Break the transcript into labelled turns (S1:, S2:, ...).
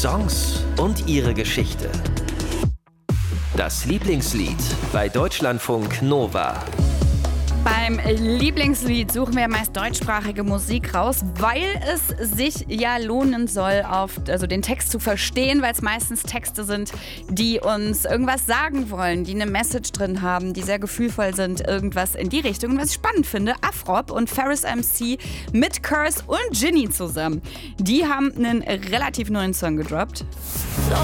S1: Songs und ihre Geschichte. Das Lieblingslied bei Deutschlandfunk Nova.
S2: Beim Lieblingslied suchen wir meist deutschsprachige Musik raus, weil es sich ja lohnen soll, also den Text zu verstehen, weil es meistens Texte sind, die uns irgendwas sagen wollen, die eine Message drin haben, die sehr gefühlvoll sind, irgendwas in die Richtung. Und was ich spannend finde, Afrob und Ferris MC mit Curse und Ginny zusammen, die haben einen relativ neuen Song gedroppt.
S3: So